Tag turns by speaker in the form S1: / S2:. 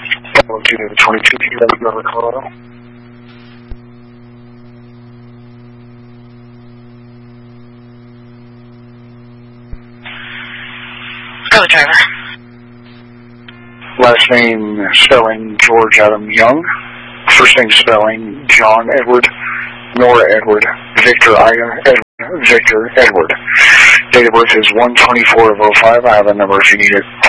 S1: Bravo 222 PW, Denver, Colorado.
S2: Go, driver.
S1: Last name spelling George Adam Young. First name spelling John Edward, Nora Edward, Victor Ida Edward, Victor Edward. Date of birth is 1/24/05. I have a number if you need it.